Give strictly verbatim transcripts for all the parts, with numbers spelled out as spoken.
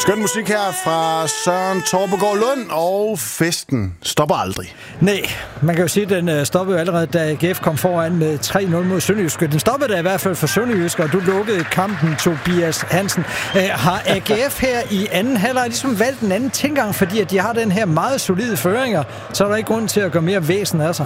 Skøn musik her fra Søren Torpegaard Lund, og festen stopper aldrig. Nej, man kan jo sige, at den stoppede allerede, da A G F kom foran med tre nul mod Sønderjyske. Den stoppede da i hvert fald for Sønderjyske, og du lukkede kampen, Tobias Hansen. Har A G F her i anden halvleg ligesom valgt en anden tilgang, fordi at de har den her meget solide føringer, så er der ikke grund til at gøre mere væsen af sig?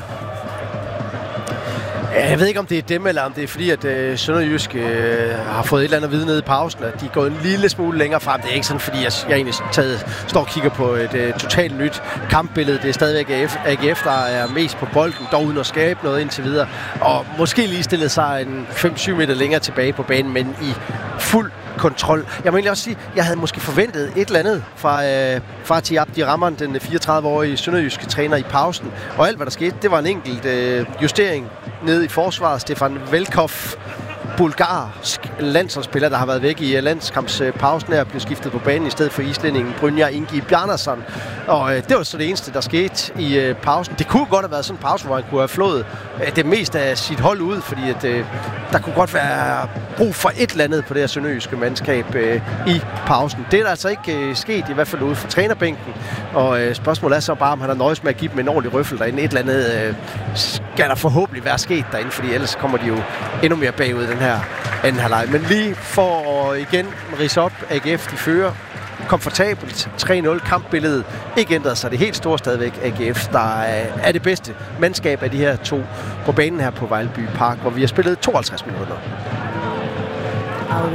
Jeg ved ikke, om det er dem, eller om det er fordi, at øh, Sønderjysk øh, har fået et eller andet at vide nede i pausen, at de er gået en lille smule længere frem. Det er ikke sådan, fordi jeg, jeg egentlig taget, står og kigger på et øh, totalt nyt kampbillede. Det er stadigvæk A G F, A G F, der er mest på bolden, dog uden at skabe noget indtil videre. Og måske lige stillet sig en fem syv meter længere tilbage på banen, men i fuld kontrol. Jeg må egentlig også sige, at jeg havde måske forventet et eller andet fra øh, Fatih Abdi Rahman, den fireogtredive-årige sønderjyske træner i pausen. Og alt, hvad der skete, det var en enkelt øh, justering nede i forsvaret. Stefan Velkov, bulgarsk landsholdsspiller, der har været væk i landskampspausen her, blev skiftet på banen i stedet for islændingen Brynjar Ingi Bjarnason. Og øh, det var så det eneste, der skete i øh, pausen. Det kunne godt have været sådan en pause, hvor han kunne have flået øh, det meste af sit hold ud, fordi at, øh, der kunne godt være brug for et eller andet på det her sønderjyske mandskab øh, i pausen. Det er der altså ikke øh, sket, i hvert fald ude for trænerbænken. Og øh, spørgsmålet er så bare, om han har nøjes med at give dem en ordentlig røffel derinde. Et eller andet øh, skal der forhåbentlig være sket derinde, fordi ellers kommer de jo endnu mere bagud den her anden halvleg. Men lige for at igen ridse op, A G F de fører komfortabelt tre nul. Kampbilledet ikke ændret sig. Det helt store stadigvæk A G F, der er det bedste mandskab af de her to på banen her på Vejlby Park, hvor vi har spillet tooghalvtreds minutter.